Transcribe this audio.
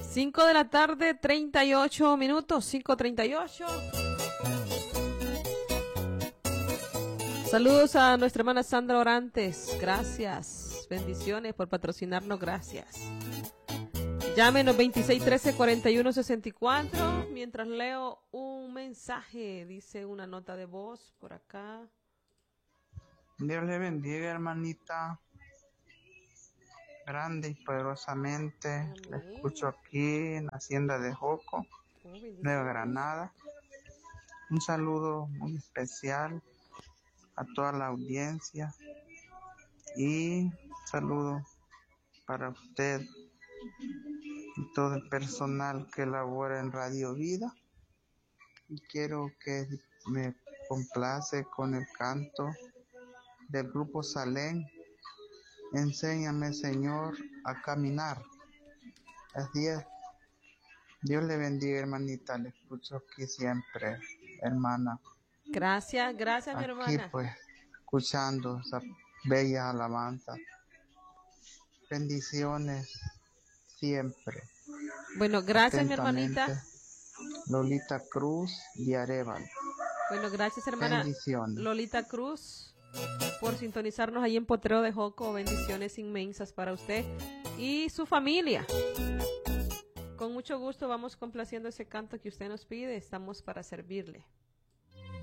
5 de la tarde, 38 minutos, 5:38. Saludos a nuestra hermana Sandra Orantes. Gracias. Bendiciones por patrocinarnos. Gracias. Llámenos 2613-4164. Mientras leo un mensaje, dice una nota de voz por acá. Dios le bendiga, hermanita. Grande y poderosamente. Amén. La escucho aquí en la Hacienda de Joco, Nueva Granada. Un saludo muy especial a toda la audiencia y saludo para usted y todo el personal que labora en Radio Vida. Y quiero que me complace con el canto del grupo Salén. Enséñame, Señor, a caminar. Así es. Dios le bendiga, hermanita. Le escucho aquí siempre, hermana. Gracias, gracias, mi Aquí, hermana. pues, escuchando esa bella alabanza. Bendiciones siempre. Bueno, gracias, mi Atentamente, hermanita. Lolita Cruz de Arévalo. Bueno, gracias, hermana Bendiciones. Lolita Cruz, por sintonizarnos ahí en Potrero de Joco. Bendiciones inmensas para usted y su familia. Con mucho gusto vamos complaciendo ese canto que usted nos pide. Estamos para servirle.